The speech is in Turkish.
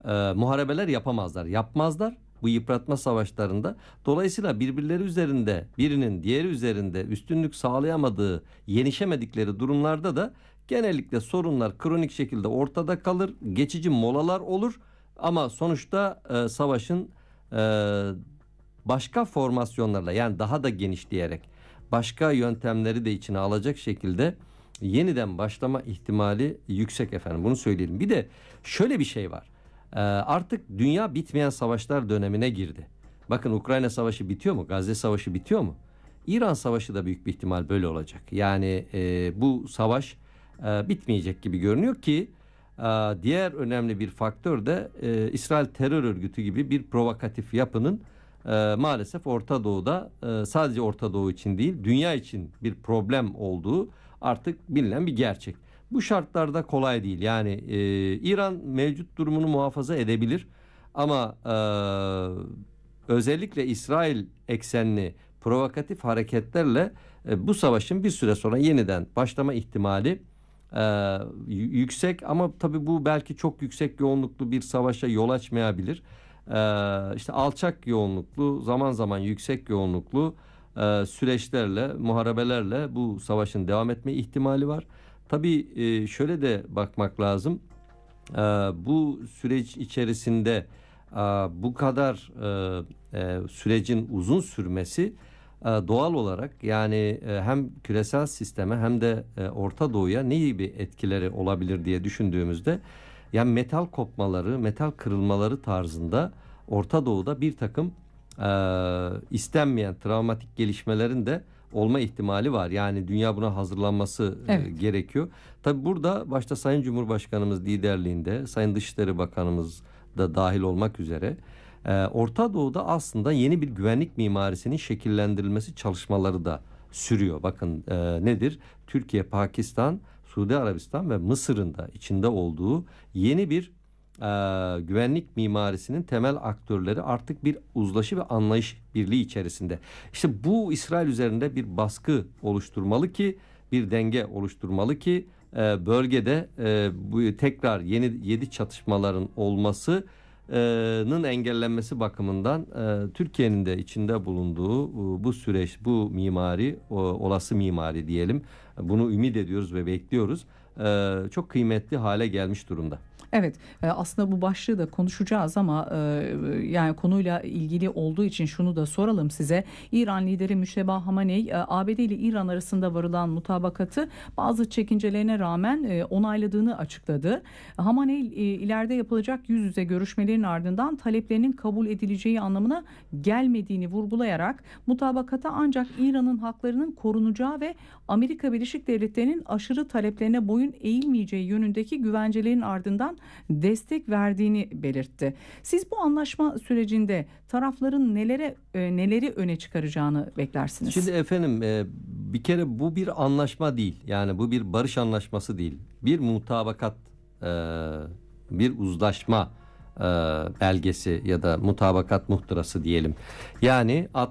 muharebeler yapamazlar. Yapmazlar bu yıpratma savaşlarında. Dolayısıyla birbirleri üzerinde, birinin diğeri üzerinde üstünlük sağlayamadığı, yenişemedikleri durumlarda da genellikle sorunlar kronik şekilde ortada kalır. Geçici molalar olur ama sonuçta savaşın e, başka formasyonlarla, yani daha da genişleyerek, başka yöntemleri de içine alacak şekilde yeniden başlama ihtimali yüksek efendim. Bunu söyleyelim. Bir de şöyle bir şey var. Artık dünya bitmeyen savaşlar dönemine girdi. Bakın, Ukrayna Savaşı bitiyor mu? Gazze Savaşı bitiyor mu? İran Savaşı da büyük bir ihtimal böyle olacak. Yani bu savaş bitmeyecek gibi görünüyor ki diğer önemli bir faktör de İsrail terör örgütü gibi bir provokatif yapının maalesef Orta Doğu'da, sadece Orta Doğu için değil, dünya için bir problem olduğu artık bilinen bir gerçek. Bu şartlarda kolay değil. Yani İran mevcut durumunu muhafaza edebilir ama özellikle İsrail eksenli provokatif hareketlerle bu savaşın bir süre sonra yeniden başlama ihtimali yüksek, ama tabii bu belki çok yüksek yoğunluklu bir savaşa yol açmayabilir. İşte alçak yoğunluklu, zaman zaman yüksek yoğunluklu süreçlerle, muharebelerle bu savaşın devam etme ihtimali var. Tabii şöyle de bakmak lazım. Bu süreç içerisinde bu kadar sürecin uzun sürmesi doğal olarak, yani hem küresel sisteme hem de Orta Doğu'ya ne gibi etkileri olabilir diye düşündüğümüzde, yani metal kopmaları, metal kırılmaları tarzında Orta Doğu'da bir takım istenmeyen travmatik gelişmelerin de olma ihtimali var. Yani dünya buna hazırlanması Evet. gerekiyor. Tabii burada başta Sayın Cumhurbaşkanımız liderliğinde, Sayın Dışişleri Bakanımız da dahil olmak üzere Orta Doğu'da aslında yeni bir güvenlik mimarisinin şekillendirilmesi çalışmaları da sürüyor. Bakın nedir? Türkiye, Pakistan, Suudi Arabistan ve Mısır'ın da içinde olduğu yeni bir güvenlik mimarisinin temel aktörleri artık bir uzlaşı ve anlayış birliği içerisinde. İşte bu İsrail üzerinde bir baskı oluşturmalı ki, bir denge oluşturmalı ki bölgede bu tekrar yeni çatışmaların olmasının engellenmesi bakımından Türkiye'nin de içinde bulunduğu bu süreç, bu mimari, olası mimari diyelim, bunu ümit ediyoruz ve bekliyoruz. Çok kıymetli hale gelmiş durumda. Evet, aslında bu başlığı da konuşacağız ama yani konuyla ilgili olduğu için şunu da soralım size. İran lideri Müşteba Hamaney, ABD ile İran arasında varılan mutabakatı bazı çekincelerine rağmen onayladığını açıkladı. Hamaney ileride yapılacak yüz yüze görüşmelerin ardından taleplerinin kabul edileceği anlamına gelmediğini vurgulayarak mutabakata ancak İran'ın haklarının korunacağı ve Amerika Birleşik Devletleri'nin aşırı taleplerine boyun eğilmeyeceği yönündeki güvencelerin ardından destek verdiğini belirtti. Siz bu anlaşma sürecinde tarafların neleri öne çıkaracağını beklersiniz? Şimdi efendim, bir kere bu bir anlaşma değil. Yani bu bir barış anlaşması değil. Bir mutabakat, bir uzlaşma belgesi ya da mutabakat muhtırası diyelim. Yani